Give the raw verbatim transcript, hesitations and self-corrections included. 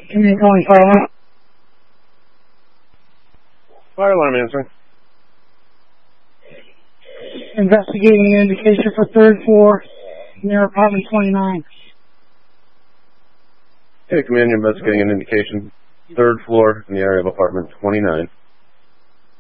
Can you calling fire alarm? Fire alarm answering. Investigating an indication for third floor near apartment twenty-nine. Hey, Command, you're investigating an indication. Third floor in the area of apartment twenty-nine.